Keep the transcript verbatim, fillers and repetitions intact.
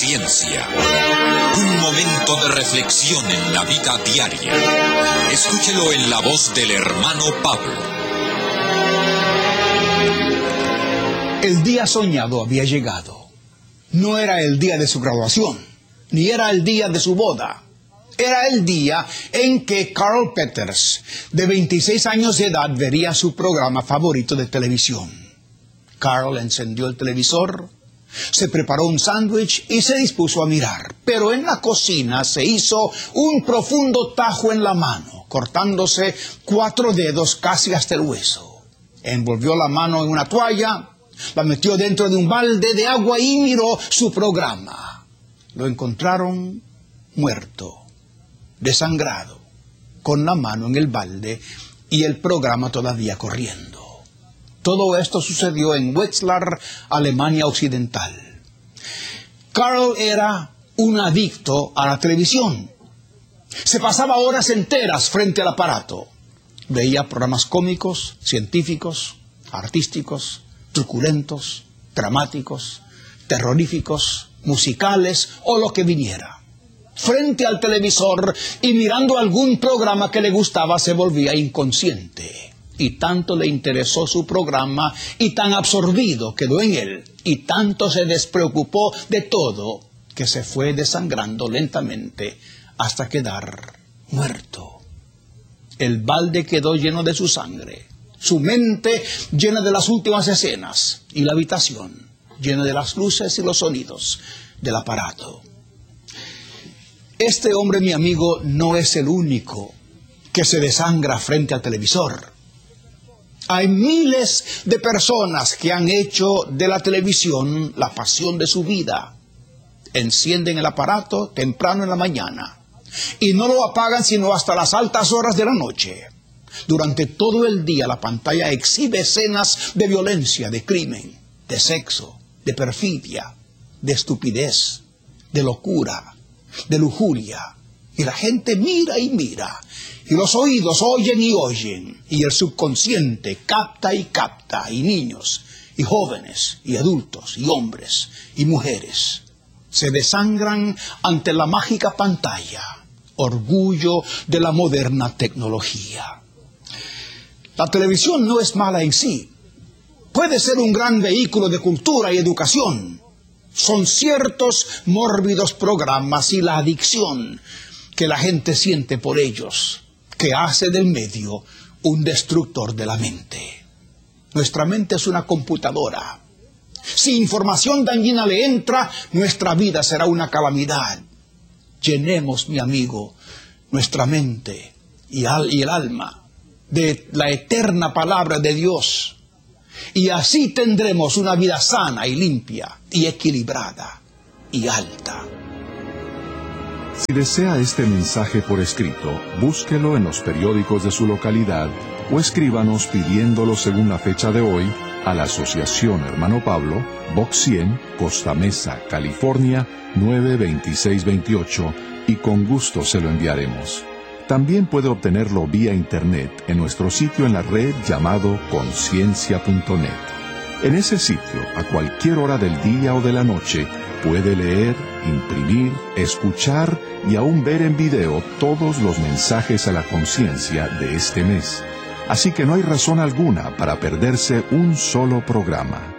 Conciencia. Un momento de reflexión en la vida diaria. Escúchelo en la voz del hermano Pablo. El día soñado había llegado. No era el día de su graduación, ni era el día de su boda. Era el día en que Carl Peters, de veintiséis años de edad, vería su programa favorito de televisión. Carl encendió el televisor, se preparó un sándwich y se dispuso a mirar. Pero en la cocina se hizo un profundo tajo en la mano, cortándose cuatro dedos casi hasta el hueso. Envolvió la mano en una toalla, la metió dentro de un balde de agua y miró su programa. Lo encontraron muerto, desangrado, con la mano en el balde y el programa todavía corriendo. Todo esto sucedió en Wetzlar, Alemania Occidental. Carl era un adicto a la televisión. Se pasaba horas enteras frente al aparato. Veía programas cómicos, científicos, artísticos, truculentos, dramáticos, terroríficos, musicales o lo que viniera. Frente al televisor y mirando algún programa que le gustaba se volvía inconsciente. Y tanto le interesó su programa y tan absorbido quedó en él y tanto se despreocupó de todo que se fue desangrando lentamente hasta quedar muerto. El balde quedó lleno de su sangre, su mente llena de las últimas escenas y la habitación llena de las luces y los sonidos del aparato. Este hombre, mi amigo, no es el único que se desangra frente al televisor. Hay miles de personas que han hecho de la televisión la pasión de su vida. Encienden el aparato temprano en la mañana y no lo apagan sino hasta las altas horas de la noche. Durante todo el día la pantalla exhibe escenas de violencia, de crimen, de sexo, de perfidia, de estupidez, de locura, de lujuria. Y la gente mira y mira. Y los oídos oyen y oyen, y el subconsciente capta y capta, y niños, y jóvenes, y adultos, y hombres, y mujeres, se desangran ante la mágica pantalla, orgullo de la moderna tecnología. La televisión no es mala en sí, puede ser un gran vehículo de cultura y educación. Son ciertos mórbidos programas y la adicción que la gente siente por ellos, que hace del medio un destructor de la mente. Nuestra mente es una computadora. Si información dañina le entra, nuestra vida será una calamidad. Llenemos, mi amigo, nuestra mente y, al, y el alma de la eterna palabra de Dios. Y así tendremos una vida sana y limpia y equilibrada y alta. Si desea este mensaje por escrito, búsquelo en los periódicos de su localidad o escríbanos pidiéndolo según la fecha de hoy a la Asociación Hermano Pablo, Box cien, Costa Mesa, California, nueve veintiséis veintiocho, y con gusto se lo enviaremos. También puede obtenerlo vía internet en nuestro sitio en la red llamado conciencia punto net. En ese sitio, a cualquier hora del día o de la noche, puede leer, imprimir, escuchar y aún ver en video todos los mensajes a la conciencia de este mes. Así que no hay razón alguna para perderse un solo programa.